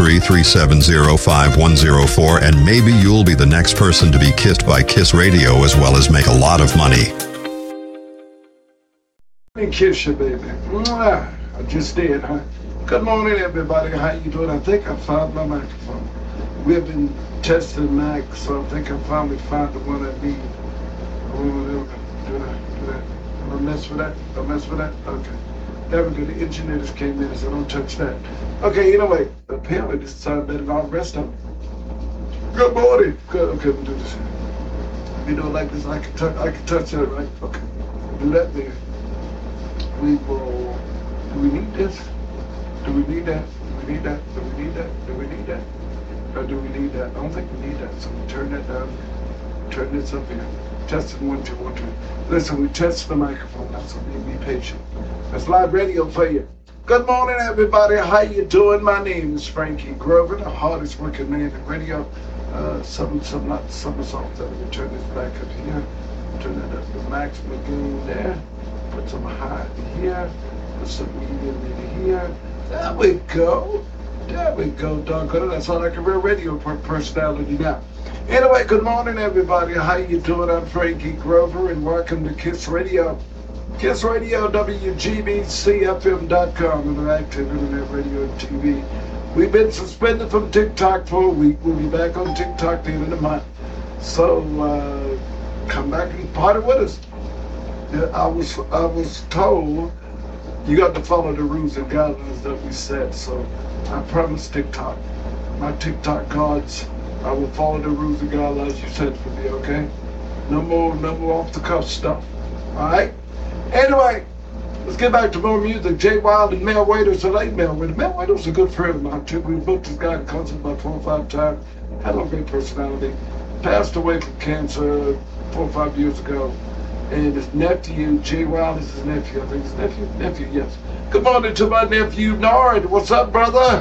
613-370-5104, and maybe you'll be the next person to be kissed by Kiss Radio as well as make a lot of money. Let me kiss you, baby. Mwah. I just did, huh? Good morning, everybody. How you doing? I think I found my microphone. We've been testing Mac, so I think I finally found the one I need. Oh, do that. Don't mess with that. Okay. There we go. The engineer just came in and said, don't touch that. Okay, anyway, apparently this time better than all the rest of them. Good morning. Good. Okay, we'll do this. You know, like this, I can touch that, right? Okay. Do that there. We will. Do we need this? Do we need that? Do we need that? Do we need that? Do we need that? Or do we need that? I don't think we need that. So we turn that down. Turn this up here. Testing 1, 2, 1, 2. Listen, we test the microphone now, so be patient. That's live radio for you. Good morning, everybody. How you doing? My name is Frankie Grover, the hardest working man in radio. Some somersaults. Let me turn this back up here. Turn that up to maximum gain there. Put some high here. Put some medium in here. There we go. Doggone it. That's all like a real radio personality now. Anyway, good morning, everybody. How you doing? I'm Frankie Grover, and welcome to Kiss Radio. Kiss Radio, WGBCFM.com, interactive internet radio and TV. We've been suspended from TikTok for a week. We'll be back on TikTok the end of the month. So, come back and party with us. I was told you got to follow the rules and guidelines that we set. So, I promise TikTok, my TikTok gods, I will follow the rules and guidelines you set for me, okay? No more off-the-cuff stuff, all right? Anyway, let's get back to more music. Jay Wild and Mel Waiters. So late Mel Waiters. Mel Waiters is a good friend of mine, too. We booked this guy in concert about 4 or 5 times. Had a great personality. Passed away from cancer 4 or 5 years ago. And his nephew, Jay Wild, is his nephew. I think his nephew, yes. Good morning to my nephew, Nard. What's up, brother?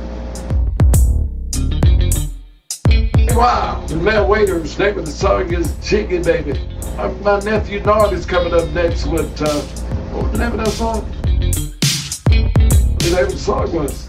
Wow, and Mel Waiters, name of the song is Jiggy Baby. My nephew Nard is coming up next with, what was the name of that song? The name of the song was